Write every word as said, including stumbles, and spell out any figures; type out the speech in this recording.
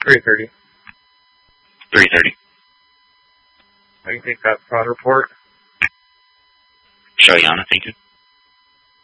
three thirty. three thirty. I can take that fraud report. Show Yana, thank you.